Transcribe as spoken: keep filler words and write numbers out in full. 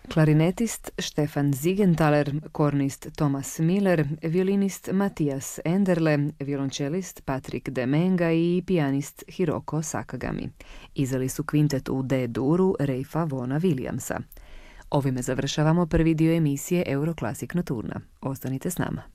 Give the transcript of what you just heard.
klarinetist Stefan Zigenthaler, kornist Thomas Miller, violinist Matthias Enderle, violončelist Patrick Demenga i pijanist Hiroko Sakagami. Izveli su kvintet u D-duru Ralpha Vaughna Williamsa. Ovime završavamo prvi dio emisije Euroclassic Nocturna. Ostanite s nama.